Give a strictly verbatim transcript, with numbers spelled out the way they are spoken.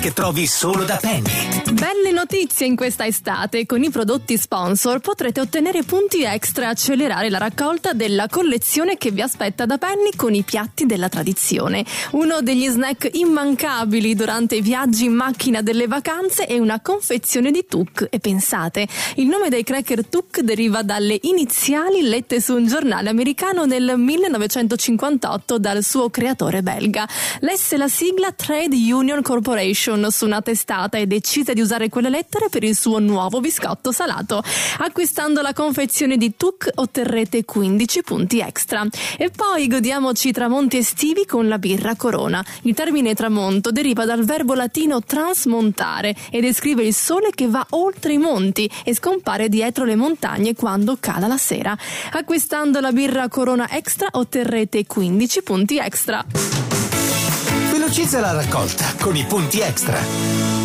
che trovi solo da Penny. Belle notizie in questa estate. Con i prodotti sponsor potrete ottenere punti extra e accelerare la raccolta della collezione che vi aspetta da Penny con i piatti della tradizione. Uno degli snack immancabili durante i viaggi in macchina delle vacanze è una confezione di Tuk. E pensate, il nome dei cracker Tuk deriva dalle iniziali lette su un giornale americano nel millenovecentocinquantotto dal suo creatore belga. Lesse la sigla Trade Union Corporation su una testata e decise di usare quelle lettere per il suo nuovo biscotto salato. Acquistando la confezione di Tuk otterrete quindici punti extra. E poi godiamoci i tramonti estivi con la birra Corona. Il termine tramonto deriva dal verbo latino transmontare e descrive il sole che va oltre i monti e scompare dietro le montagne quando cala la sera. Acquistando la birra Corona Extra otterrete quindici punti extra. Velocizza la raccolta con i punti extra.